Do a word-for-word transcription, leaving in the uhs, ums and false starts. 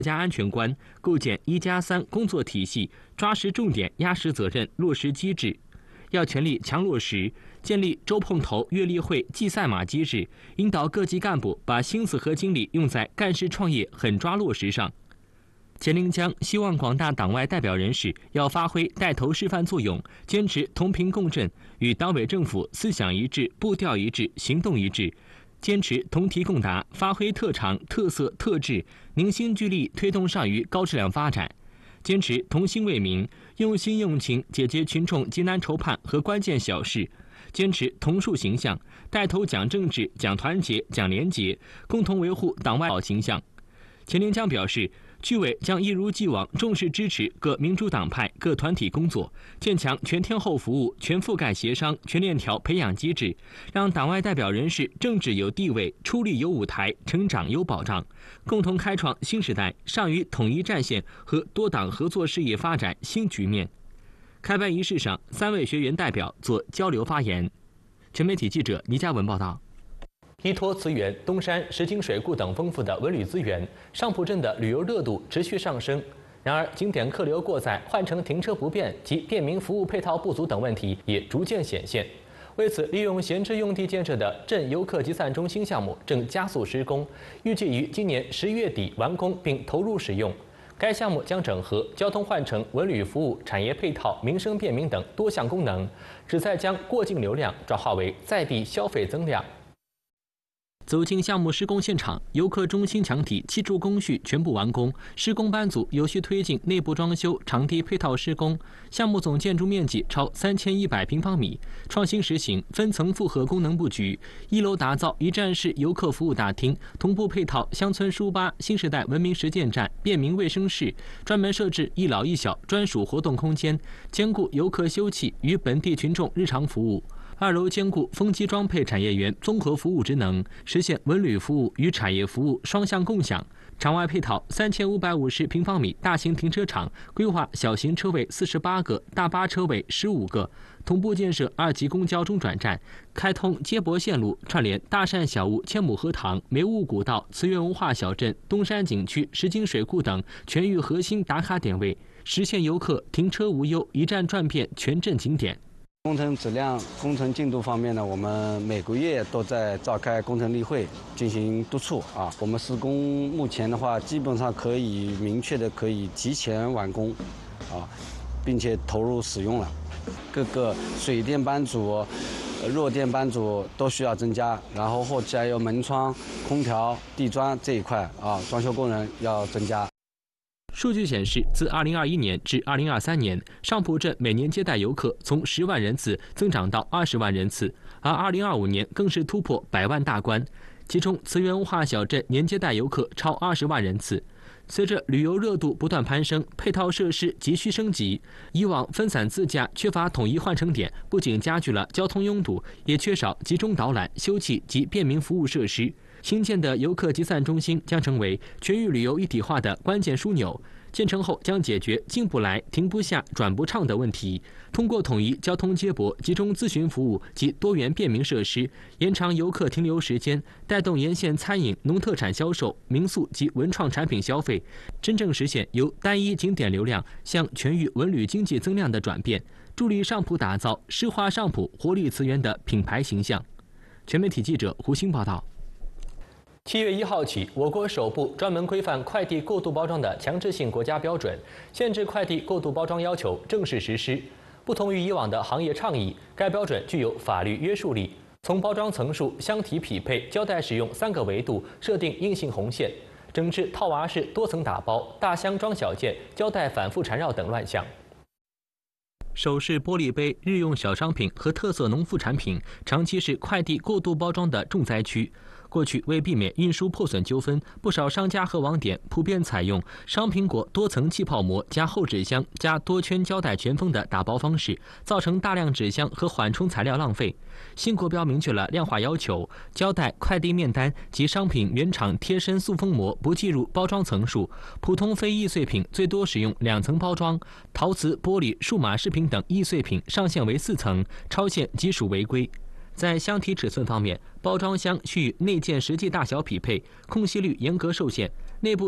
家安全观，构建一加三工作体系，抓实重点，压实责任，落实机制。要全力强落实，建立周碰头、月例会、季赛马机制，引导各级干部把心思和精力用在干事创业狠抓落实上。钱林江希望广大党外代表人士要发挥带头示范作用，坚持同频共振，与党委政府思想一致、步调一致、行动一致，坚持同题共答，发挥特长、特色、特质，凝心聚力推动上虞高质量发展。坚持同心为民，用心用情解决群众急难愁盼和关键小事。坚持同树形象，带头讲政治、讲团结、讲廉洁，共同维护党外好形象。钱林江表示，区委将一如既往重视支持各民主党派、各团体工作，建强全天候服务、全覆盖协商、全链条培养机制，让党外代表人士政治有地位、出力有舞台、成长有保障，共同开创新时代上虞统一战线和多党合作事业发展新局面。开班仪式上，三位学员代表做交流发言。全媒体记者倪嘉文报道。 依托慈源、东山、石井水库等丰富的文旅资源，上浦镇的旅游热度持续上升。然而，景点客流过载、换乘停车不便及便民服务配套不足等问题也逐渐显现。为此，利用闲置用地建设的镇游客集散中心项目正加速施工，预计于今年十一月底完工并投入使用。该项目将整合交通换乘、文旅服务、产业配套、民生便民等多项功能，旨在将过境流量转化为在地消费增量。 走进项目施工现场，游客中心墙体七柱工序全部完工，施工班组有序推进内部装修、场地配套施工。项目总建筑面积超三千一百平方米，创新实行分层复合功能布局。一楼打造一站式游客服务大厅，同步配套乡村书吧、新时代文明实践站、便民卫生室，专门设置一老一小专属活动空间，兼顾游客休憩与本地群众日常服务。二楼兼顾风机装配产业园综合服务职能，实现文旅服务与产业服务双向共享。场外配套三千五百五十平方米大型停车场，规划小型车位四十八个，大巴车位十五个，同步建设二级公交中转站，开通接驳线路，串联大善小屋、千亩荷塘、梅坞古道、慈源文化小镇、东山景区、石井水库等全域核心打卡点位，实现游客停车无忧，一站转遍全镇景点。 工程质量、工程进度方面呢，我们每个月都在召开工程例会进行督促啊。我们施工目前的话，基本上可以明确的可以提前完工，啊，并且投入使用了。各个水电班组、弱电班组都需要增加，然后后期还有门窗、空调、地砖这一块啊，装修工人要增加。 数据显示，自二零二一年至二零二三年，上浦镇每年接待游客从十万人次增长到二十万人次，而二零二五年更是突破百万大关。其中，慈源文化小镇年接待游客超二十万人次。随着旅游热度不断攀升，配套设施急需升级。以往分散自驾、缺乏统一换乘点，不仅加剧了交通拥堵，也缺少集中导览、休憩及便民服务设施。新建的游客集散中心将成为全域旅游一体化的关键枢纽。建成后将解决进不来、停不下、转不畅的问题。通过统一交通接驳、集中咨询服务及多元便民设施，延长游客停留时间，带动沿线餐饮、农特产销售、民宿及文创产品消费，真正实现由单一景点流量向全域文旅经济增量的转变，助力上浦打造诗化上浦、活力慈源的品牌形象。全媒体记者胡鑫报道。 七月一号起，我国首部专门规范快递过度包装的强制性国家标准《限制快递过度包装要求》正式实施。不同于以往的行业倡议，该标准具有法律约束力。从包装层数、箱体匹配、胶带使用三个维度设定硬性红线，整治套娃式多层打包、大箱装小件、胶带反复缠绕等乱象。 首饰、玻璃杯、日用小商品和特色农副产品长期是快递过度包装的重灾区。过去为避免运输破损纠纷，不少商家和网点普遍采用商品果多层气泡膜加厚纸箱加多圈胶带全封的打包方式，造成大量纸箱和缓冲材料浪费。新国标明确了量化要求，胶带、快递面单及商品原厂贴身塑封膜不计入包装层数，普通非易碎品最多使用两层包装，陶瓷、玻璃、数码饰品等易碎品上限为四层，超限即属违规。在箱体尺寸方面，包装箱需与内件实际大小匹配，空隙率严格受限，内部